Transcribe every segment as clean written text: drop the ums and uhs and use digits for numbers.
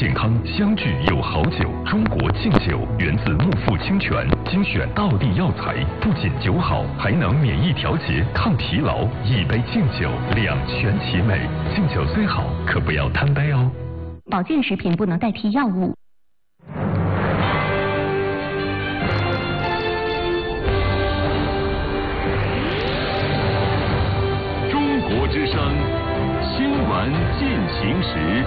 健康相聚有好酒。中国劲酒源自牧阜清泉，精选道地药材，不仅酒好，还能免疫调节、抗疲劳。一杯劲酒，两全其美。劲酒虽好，可不要贪杯哦。 保健食品不能代替药物。 中国之声新闻进行时。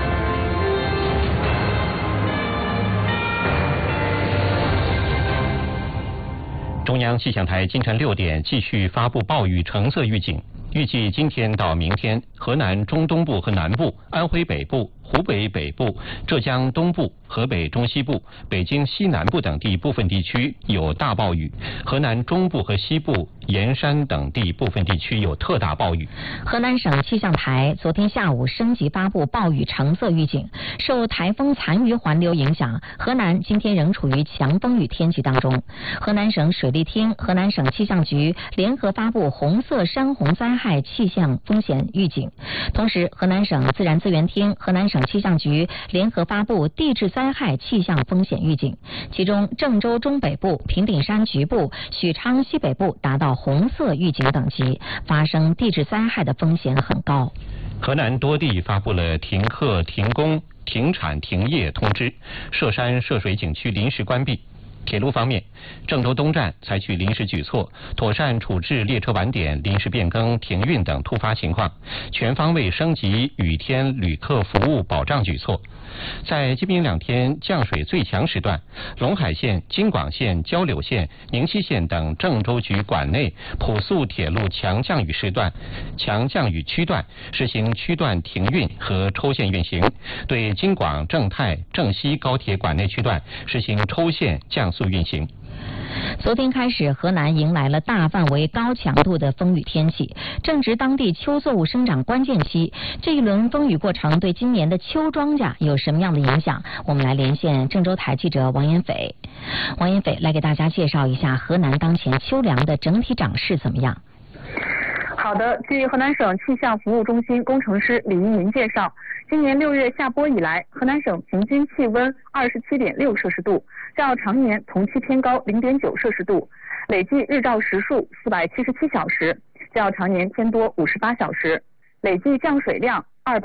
中央气象台今晨6点继续发布暴雨橙色预警，预计今天到明天，河南中东部和南部、安徽北部、湖北北部、浙江东部、河北中西部、北京西南部等地部分地区有大暴雨，河南中部和西部、盐山等地部分地区有特大暴雨。 河南省气象台昨天下午升级发布暴雨橙色预警，受台风残余环流影响，河南今天仍处于强风雨天气当中。河南省水利厅、河南省气象局联合发布红色山洪灾害气象风险预警，同时河南省自然资源厅、河南省气象局联合发布地质灾害气象风险预警，其中郑州中北部、平顶山局部、许昌西北部达到红色预警等级，发生地质灾害的风险很高。 河南多地发布了停课、停工、停产、停业通知，涉山涉水景区临时关闭。铁路方面，郑州东站采取临时举措，妥善处置列车晚点、临时变更、停运等突发情况，全方位升级雨天旅客服务保障举措。在今明两天降水最强时段，陇海县、京广线、交柳县、宁西县等郑州局管内普速铁路强降雨时段、强降雨区段实行区段停运和抽线运行，对京广、郑泰、郑西高铁管内区段实行抽线降速运行。 昨天开始，河南迎来了大范围高强度的风雨天气，正值当地秋作物生长关键期。这一轮风雨过程对今年的秋庄稼有什么样的影响？我们来连线郑州台记者王延斐。王延斐来给大家介绍一下河南当前秋粮的整体长势怎么样？ 好的，据河南省气象服务中心工程师李一民介绍，今年6月下播以来，河南省平均气温27.6摄氏度，较常年同期偏高0.9摄氏度，累计日照时数477小时，较常年偏多58小时，累计降水量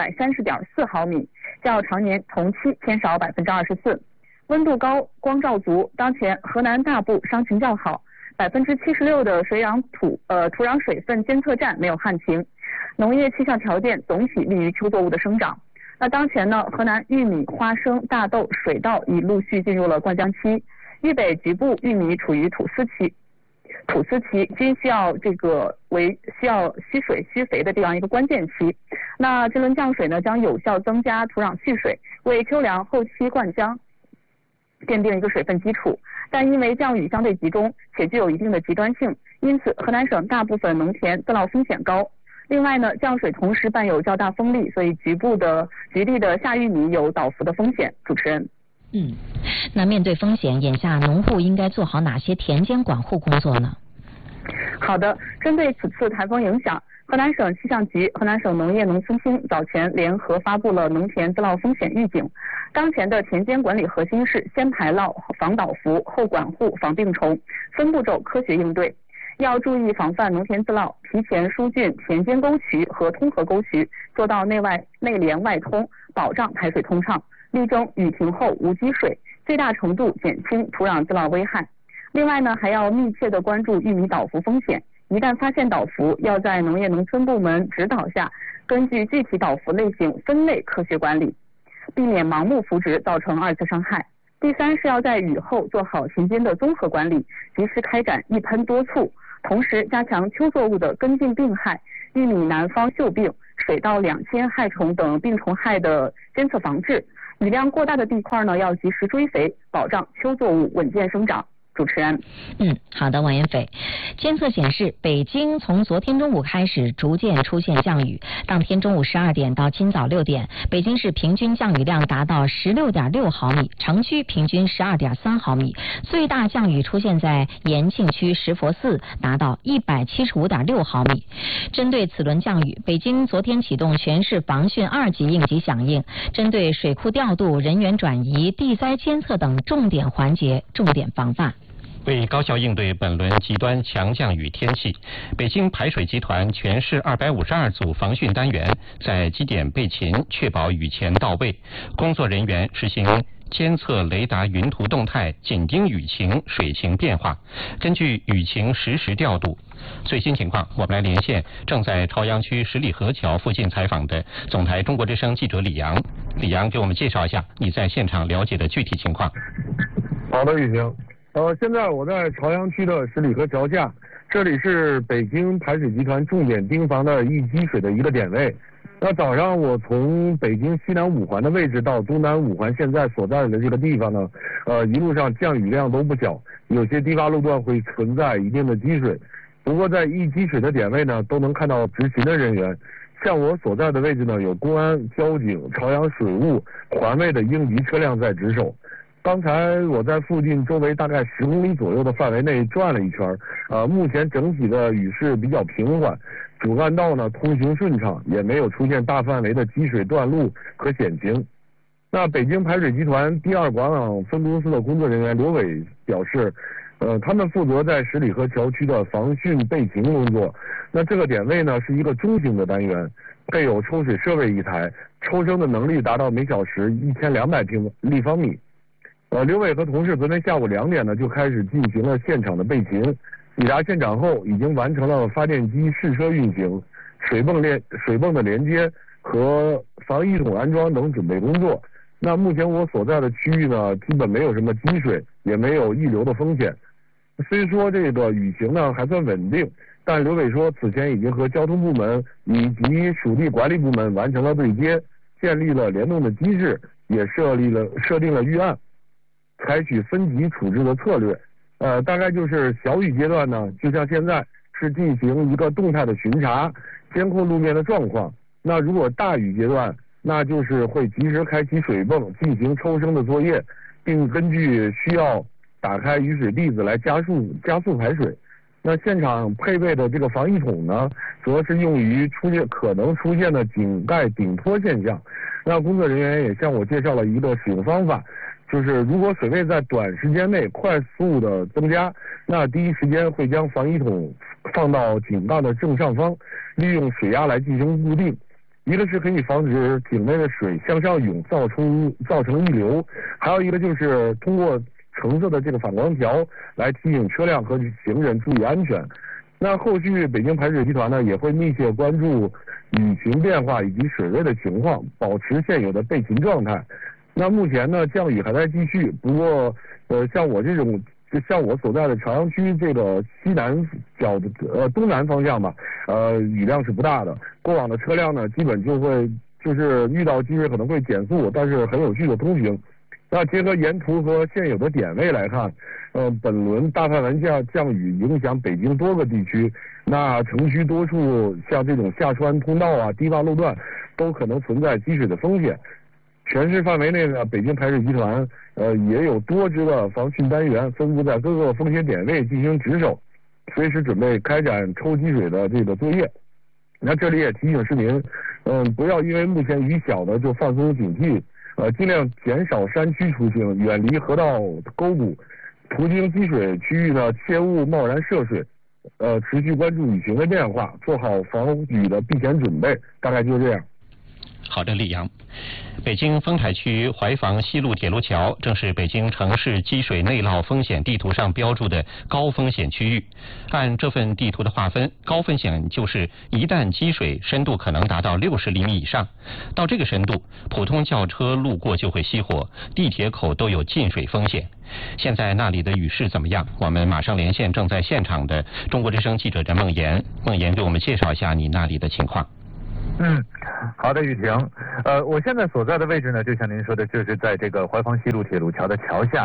230.4毫米，较常年同期偏少24%。温度高，光照足，当前河南大部伤情较好，76%的土壤水分监测站没有旱情，农业气象条件总体利于秋作物的生长。那当前呢，河南玉米、花生、大豆、水稻已陆续进入了灌浆期，豫北局部玉米处于土司期均需要需要需水需肥的这样一个关键期。那这轮降水呢，将有效增加土壤蓄水，为秋粮后期灌浆奠定一个水分基础。但因为降雨相对集中且具有一定的极端性，因此河南省大部分农田自涝风险高。另外呢，降水同时伴有较大风力，所以局地的下玉米有倒伏的风险。主持人。 那面对风险，眼下农户应该做好哪些田间管护工作呢？ 好的，针对此次台风影响，河南省气象局、河南省农业农村厅早前联合发布了农田自涝风险预警。当前的田间管理核心是先排涝、防倒伏、后管护、防病虫，分步骤科学应对。要注意防范农田自涝，提前疏浚田间沟渠和通河沟渠，做到内连外通，保障排水通畅，力争雨停后无积水，最大程度减轻土壤自涝危害。另外呢，还要密切的关注玉米倒伏风险，一旦发现倒伏，要在农业农村部门指导下，根据具体倒伏类型分类科学管理，避免盲目扶植造成二次伤害。第三是要在雨后做好田间的综合管理，及时开展一喷多促，同时加强秋作物的根茎病害、玉米南方锈病、水稻两千害虫等病虫害的监测防治。雨量过大的地块呢，要及时追肥，保障秋作物稳健生长。 主持人。 好的，王延斐。监测显示，北京从昨天中午开始逐渐出现降雨。当天中午12点到今早6点，北京市平均降雨量达到16.6毫米，城区平均12.3毫米。最大降雨出现在延庆区石佛寺，达到175.6毫米。针对此轮降雨，北京昨天启动全市防汛2级应急响应，针对水库调度、人员转移、地灾监测等重点环节重点防范。 为高效应对本轮极端强降雨天气，北京排水集团全市252组防汛单元在基点备勤，确保雨前到位。工作人员实行监测雷达云图动态，紧盯雨情、水情变化，根据雨情实时调度。最新情况，我们来连线正在朝阳区十里河桥附近采访的总台中国之声记者李阳。李阳，给我们介绍一下你在现场了解的具体情况。 好的，雨晴。现在我在朝阳区的十里河桥下，这里是北京排水集团重点盯防的易积水的一个点位。那早上我从北京西南五环的位置到东南五环现在所在的这个地方呢，一路上降雨量都不小，有些低洼路段会存在一定的积水。不过在易积水的点位呢，都能看到执勤的人员。像我所在的位置呢，有公安、交警、朝阳水务、环卫的应急车辆在值守。刚才我在附近周围大概10公里左右的范围内转了一圈，目前整体的雨势比较平缓，主干道呢通行顺畅，也没有出现大范围的积水断路和险情。那北京排水集团第2管网分公司的工作人员刘伟表示，他们负责在十里河桥区的防汛备勤工作。那这个点位呢是一个中型的单元，配有抽水设备1台，抽升的能力达到每小时1200立方米。刘伟和同事昨天下午2点呢就开始进行了现场的备勤，抵达现场后已经完成了发电机试车运行、水泵的连接和防溢筒安装等准备工作。那目前我所在的区域呢，基本没有什么积水，也没有溢流的风险。虽说这个雨情呢还算稳定，但刘伟说此前已经和交通部门以及属地管理部门完成了对接，建立了联动的机制，也设定了预案，采取分级处置的策略。大概就是小雨阶段呢，就像现在是进行一个动态的巡查，监控路面的状况。那如果大雨阶段，那就是会及时开启水泵进行抽升的作业，并根据需要打开雨水篦子来加速排水。那现场配备的这个防溢筒呢，主要是用于可能出现的井盖顶脱现象。那工作人员也向我介绍了一个使用方法，就是如果水位在短时间内快速的增加，那第一时间会将防溢筒放到井盖的正上方，利用水压来进行固定。一个是可以防止井内的水向上涌造成溢流，还有一个就是通过橙色的这个反光条来提醒车辆和行人注意安全。那后续北京排水集团呢也会密切关注雨情变化以及水位的情况，保持现有的备勤状态。那目前呢降雨还在继续，不过像我所在的朝阳区这个西南角的东南方向吧，雨量是不大的。过往的车辆呢基本就是遇到积水可能会减速，但是很有序的通行。那结合沿途和现有的点位来看，本轮大范围降雨影响北京多个地区，那城区多处像这种下穿通道啊、低洼路段都可能存在积水的风险。全市范围内呢，北京排水集团也有多支的防汛单元分布在各个风险点位进行值守，随时准备开展抽积水的这个作业。那这里也提醒市民，不要因为目前雨小的就放松警惕，尽量减少山区出行，远离河道沟谷，途经积水区域呢，切勿贸然涉水。持续关注雨情的变化，做好防雨的避险准备，大概就这样。 好的，李阳。北京丰台区怀房西路铁路桥正是北京城市积水内涝风险地图上标注的高风险区域。按这份地图的划分，高风险就是一旦积水深度可能达到60厘米以上，到这个深度，普通轿车路过就会熄火，地铁口都有进水风险。现在那里的雨势怎么样？我们马上连线正在现场的中国之声记者任梦妍。梦妍，给我们介绍一下你那里的情况。 好的，雨婷。我现在所在的位置呢，就像您说的，就是在这个怀房西路铁路桥的桥下，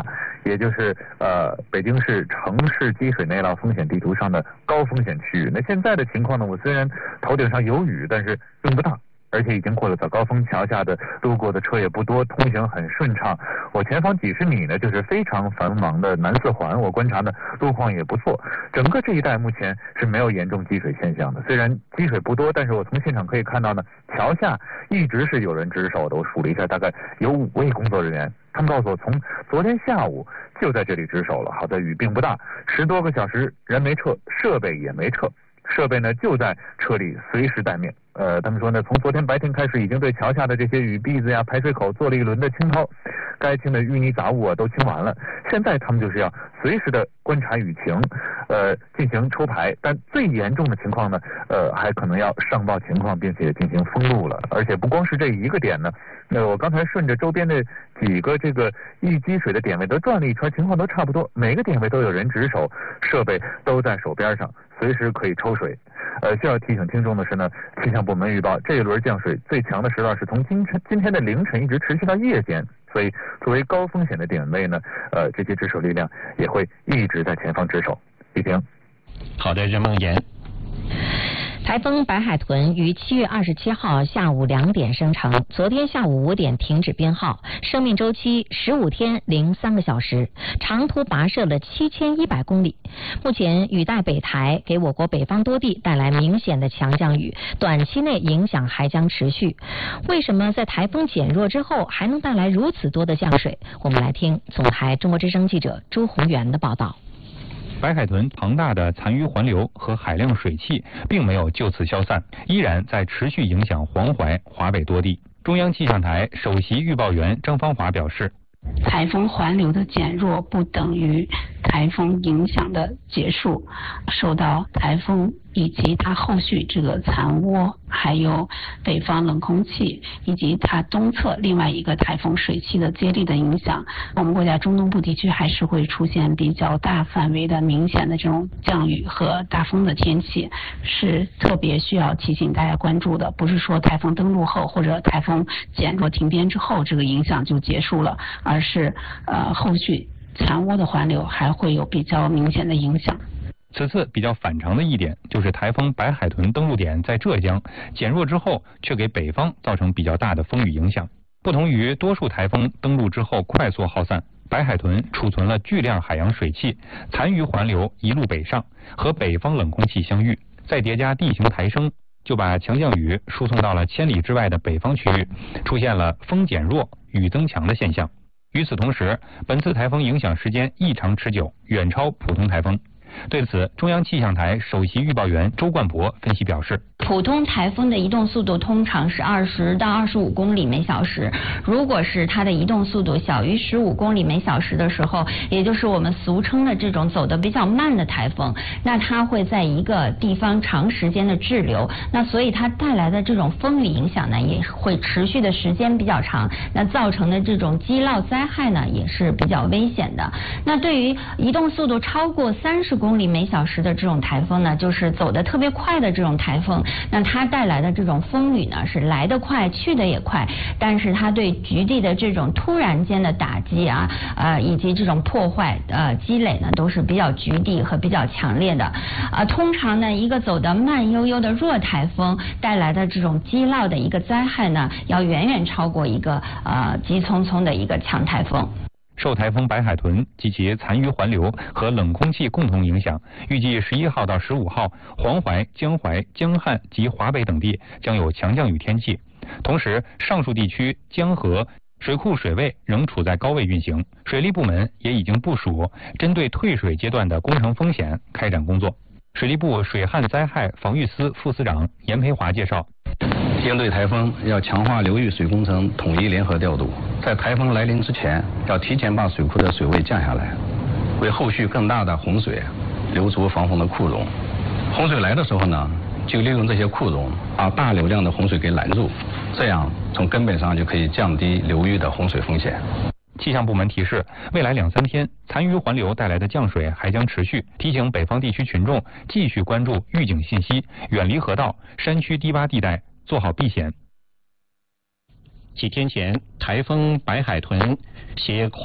也就是北京市城市积水内涝风险地图上的高风险区域。那现在的情况呢，我虽然头顶上有雨，但是用不大。而且已经过了早高峰，桥下的路过的车也不多，通行很顺畅。我前方几十米呢，就是非常繁忙的南四环，我观察呢路况也不错。整个这一带目前是没有严重积水现象的，虽然积水不多，但是我从现场可以看到呢，桥下一直是有人值守的。我数了一下，大概有5位工作人员。他们告诉我，从昨天下午就在这里值守了。好在雨并不大，10多个小时，人没撤，设备也没撤。设备呢就在车里随时待命。他们说呢，从昨天白天开始，已经对桥下的这些雨篦子呀、排水口做了一轮的清掏，该清的淤泥杂物啊都清完了。现在他们就是要随时的观察雨情，进行抽排。但最严重的情况呢，还可能要上报情况，并且进行封路了。而且不光是这一个点呢，我刚才顺着周边的几个这个易积水的点位都转了一圈，情况都差不多，每个点位都有人值守，设备都在手边上，随时可以抽水。需要提醒听众的是呢，气象部门预报这一轮降水最强的时段是从今天的凌晨一直持续到夜间，所以作为高风险的点位呢，这些值守力量也会一直在前方值守。李平。 好的，任梦妍。 台风白海豚于7月27号下午2点生成，昨天下午5点停止编号，生命周期15天零3个小时，长途跋涉了7100公里。目前雨带北台，给我国北方多地带来明显的强降雨，短期内影响还将持续。为什么在台风减弱之后还能带来如此多的降水？我们来听总台中国之声记者朱宏元的报道。 白海豚庞大的残余环流和海量水汽并没有就此消散，依然在持续影响黄淮、华北多地。中央气象台首席预报员张芳华表示， 台风环流的减弱不等于台风影响的结束，受到台风以及它后续这个残涡，还有北方冷空气以及它东侧另外一个台风水汽的接力的影响，我们国家中东部地区还是会出现比较大范围的明显的这种降雨和大风的天气，是特别需要提醒大家关注的。不是说台风登陆后或者台风减弱停编之后这个影响就结束了，而是后续残涡的环流还会有比较明显的影响。 此次比较反常的一点就是台风白海豚登陆点在浙江，减弱之后却给北方造成比较大的风雨影响。不同于多数台风登陆之后快速耗散，白海豚储存了巨量海洋水汽，残余环流一路北上，和北方冷空气相遇，再叠加地形抬升，就把强降雨输送到了千里之外的北方区域，出现了风减弱、雨增强的现象。与此同时，本次台风影响时间异常持久，远超普通台风。对此，中央气象台首席预报员周冠博分析表示， 普通台风的移动速度通常是20到25公里每小时，如果是它的移动速度小于15公里每小时的时候，也就是我们俗称的这种走得比较慢的台风，那它会在一个地方长时间的滞留，那所以它带来的这种风雨影响呢，也会持续的时间比较长，那造成的这种积涝灾害呢，也是比较危险的。那对于移动速度超过30公里每小时的这种台风呢，就是走得特别快的这种台风，那它带来的这种风雨呢，是来得快去得也快，但是它对局地的这种突然间的打击以及这种破坏积累呢，都是比较局地和比较强烈的。通常呢，一个走得慢悠悠的弱台风带来的这种积涝的一个灾害呢，要远远超过一个急匆匆的一个强台风。 受台风白海豚及其残余环流和冷空气共同影响，预计11号到15号，黄淮、江淮、江汉及华北等地将有强降雨天气。同时，上述地区江河水库水位仍处在高位运行，水利部门也已经部署针对退水阶段的工程风险开展工作。水利部水旱灾害防御司副司长严培华介绍， 应对台风要强化流域水工程统一联合调度，在台风来临之前要提前把水库的水位降下来，为后续更大的洪水留足防洪的库容。洪水来的时候呢，就利用这些库容把大流量的洪水给拦住，这样从根本上就可以降低流域的洪水风险。 气象部门提示，未来2-3天残余环流带来的降水还将持续，提醒北方地区群众继续关注预警信息，远离河道、山区低洼地带，做好避险。 几天前，台风白海豚携